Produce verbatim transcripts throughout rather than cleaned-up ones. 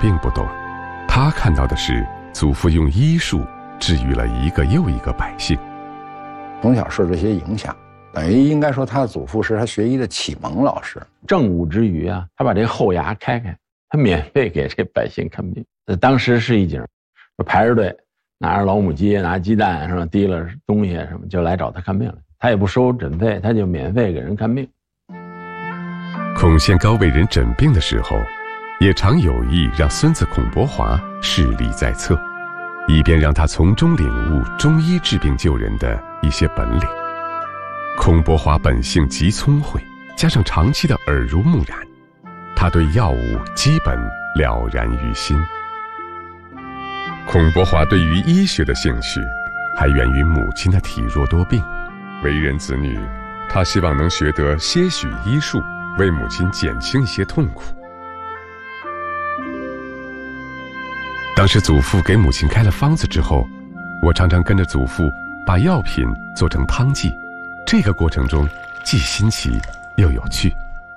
并不懂，他看到的是祖父用医术治愈了一个又一个百姓。 从小受这些影响，等于应该说他的祖父是他学医的启蒙老师。 政务之余啊，他把这后牙开开，他免费给这百姓看病。当时是一景，排着队，拿着老母鸡，拿鸡蛋是吧，提了东西什么就来找他看病了。他也不收诊费，他就免费给人看病。 孔宪高为人诊病的时候，也常有意让孙子孔伯华势力在侧，以便让他从中领悟中医治病救人的一些本领。孔伯华本性极聪慧，加上长期的耳濡目染，他对药物基本了然于心。孔伯华对于医学的兴趣还源于母亲的体弱多病。为人子女，他希望能学得些许医术，为母亲减轻一些痛苦。当时祖父给母亲开了方子之后，我常常跟着祖父把药品做成汤剂，这个过程中既新奇又有趣。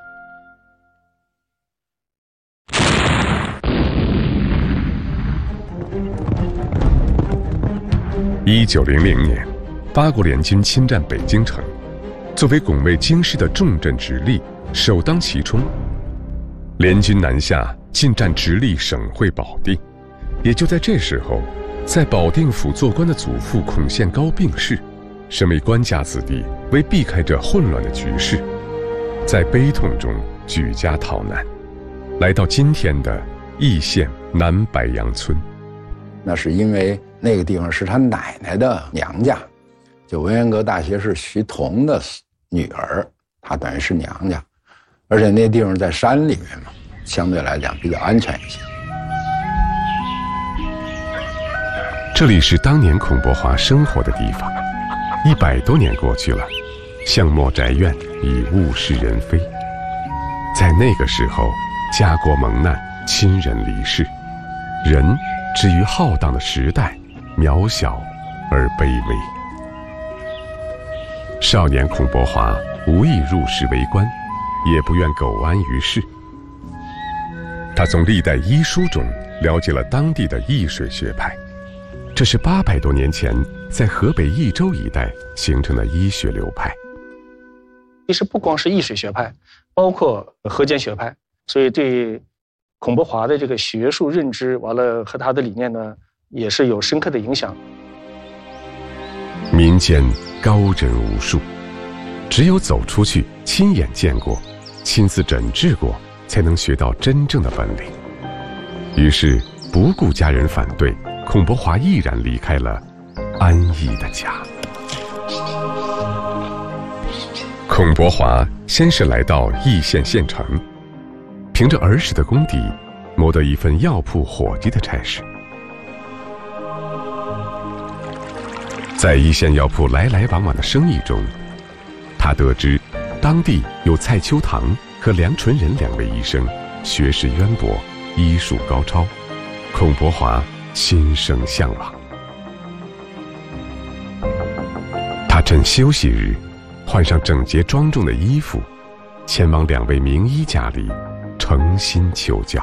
一九零零年，八国联军侵占北京城，作为拱卫京师的重镇直隶首当其冲。联军南下，进占直隶省会保定。也就在这时候，在保定府做官的祖父孔宪高病逝，身为官家子弟，为避开这混乱的局势，在悲痛中举家逃难，来到今天的易县南白杨村。 那是因为那个地方是他奶奶的娘家，就文渊阁大学士徐桐的女儿，她等于是娘家，而且那地方在山里面嘛，相对来讲比较安全一些。 这里是当年孔伯华生活的地方，一百多年过去了，巷陌宅院已物是人非。在那个时候，家国蒙难，亲人离世，人至于浩荡的时代，渺小而卑微。少年孔伯华无意入仕为官，也不愿苟安于世。他从历代医书中了解了当地的易水学派，这是八百多年前在河北益州一带形成的医学流派。 其实不光是易水学派，包括河间学派，所以对孔伯华的这个学术认知，完了和他的理念呢，也是有深刻的影响。 民间高人无数，只有走出去，亲眼见过，亲自诊治过，才能学到真正的本领。于是不顾家人反对，孔伯华毅然离开了安逸的家。孔伯华先是来到易县县城，凭着儿时的功底，谋得一份药铺伙计的差事。在易县药铺来来往往的生意中，他得知当地有蔡秋堂和梁纯仁两位医生，学识渊博，医术高超。孔伯华心生向往。他趁休息日，换上整洁庄重的衣服，前往两位名医家里诚心求教。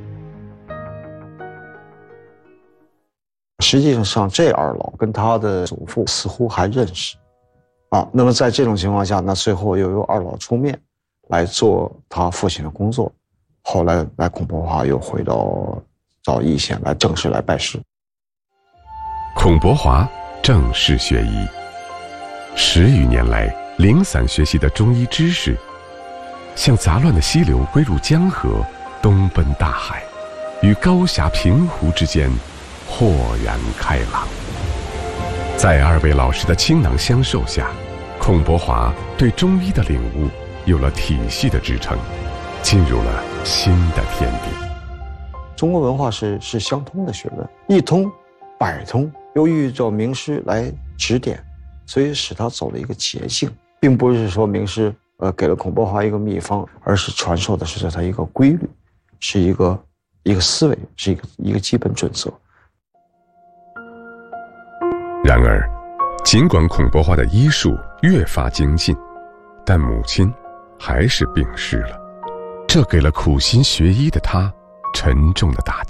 实际上这二老跟他的祖父似乎还认识啊，那么在这种情况下，那最后又由二老出面来做他父亲的工作。后来来孔伯华又回到到易县来正式来拜师。 孔伯华正式学医，十余年来零散学习的中医知识，像杂乱的溪流归入江河，东奔大海，与高峡平湖之间豁然开朗。在二位老师的倾囊相授下，孔伯华对中医的领悟有了体系的支撑，进入了新的天地。 中国文化是是相通的学问，一通百通，又遇着名师来指点，所以使他走了一个捷径，并不是说名师呃给了孔伯华一个秘方，而是传授的是他一个规律，是一个一个思维，是一个一个基本准则。 然而，尽管孔伯华的医术越发精进，但母亲还是病逝了，这给了苦心学医的他沉重的打击。